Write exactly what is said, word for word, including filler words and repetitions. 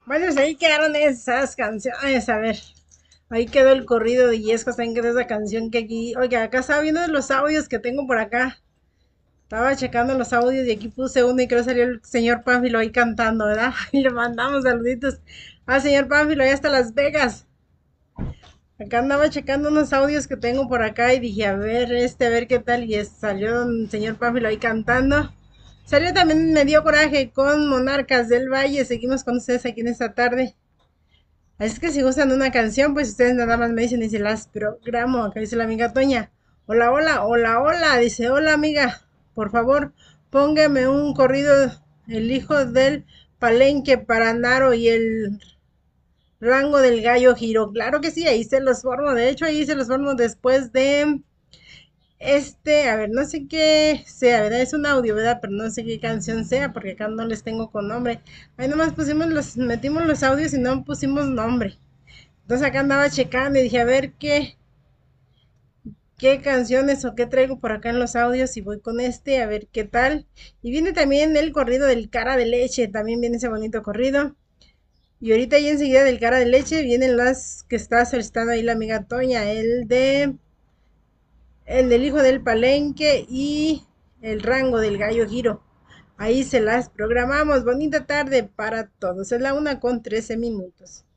Bueno, pues ahí quedaron esas canciones. A ver, ahí quedó el corrido de Yescas. También quedó esa canción que aquí. Oye, acá estaba viendo los audios que tengo por acá. Estaba checando los audios y aquí puse uno y creo que salió el señor Pánfilo ahí cantando, ¿verdad? Y le mandamos saluditos al señor Pánfilo allá hasta Las Vegas. Acá andaba checando unos audios que tengo por acá y dije, a ver, este, a ver qué tal. Y es- salió el señor Pánfilo ahí cantando. Salió también, me dio coraje con Monarcas del Valle. Seguimos con ustedes aquí en esta tarde. Así que si gustan una canción, pues ustedes nada más me dicen y se las programo. Acá dice la amiga Toña. Hola, hola, hola, hola. Dice, hola amiga. Por favor, póngame un corrido, el hijo del Palenque para Naro y el rango del gallo giro. Claro que sí, ahí se los formo. De hecho, ahí se los formo después de este, a ver, no sé qué sea, ¿verdad? Es un audio, ¿verdad? Pero no sé qué canción sea, porque acá no les tengo con nombre. Ahí nomás pusimos los, metimos los audios y no pusimos nombre. Entonces acá andaba checando y dije, a ver qué, qué canciones o qué traigo por acá en los audios y voy con este, a ver qué tal. Y viene también el corrido del cara de leche, también viene ese bonito corrido. Y ahorita y enseguida del cara de leche vienen las que está solicitando ahí la amiga Toña, el de el del hijo del palenque y el rango del gallo giro. Ahí se las programamos. Bonita tarde para todos. Es la una con trece minutos.